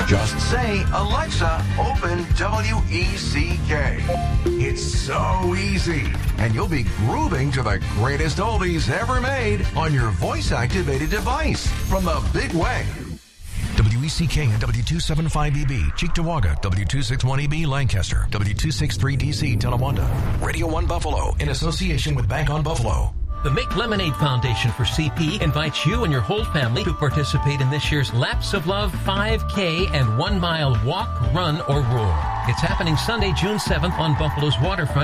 Just say, Alexa, open WECK. It's so easy. And you'll be grooving to the greatest oldies ever made on your voice-activated device from the big wave. WECK and W275EB, Cheektowaga, W261EB, Lancaster, W263DC, Tonawanda. Radio 1 Buffalo, in association with Bank on Buffalo. The Make Lemonade Foundation for CP invites you and your whole family to participate in this year's Laps of Love 5K and 1 mile walk, run, or roar. It's happening Sunday, June 7th on Buffalo's waterfront